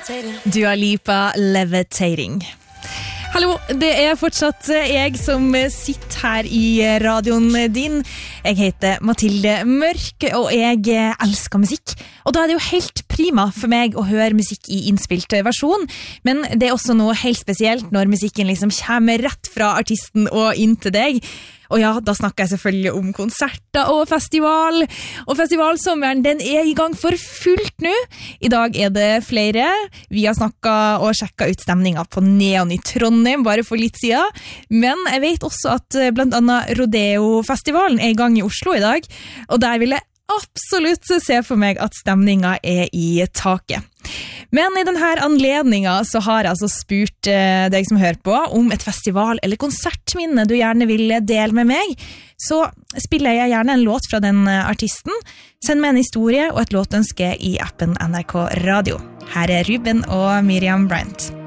Dua Lipa, Levitating. Hallo, det fortsatt jeg som sitter her i radioen din. Jeg heter Mathilde Mørk, og jeg elsker musikk. Og da det jo helt prima for meg å høre musikk i innspilt versjon, men det også noe helt spesielt når musikken liksom kommer rett fra artisten og inn til deg. Og ja, da snakker jeg selvfølgelig om konserter og festival. Og festivalsommeren, den i gang for fullt nå. I dag det flere. Vi har snakket og sjekket ut stemningen på Neon i Trondheim, bare for litt siden. Men jeg vet også at blant annet Rodeo-festivalen i gang i Oslo i dag. Og der vil jeg absolutt se for meg at stemningen i taket. Men i denne anledningen så har jeg altså spurt deg som hører på om et festival- eller konsertminne du gjerne vil dele med meg. Så spiller jeg gjerne en låt fra den artisten. Send meg en historie og et låtønske i appen NRK Radio. Her Ruben og Miriam Bryant.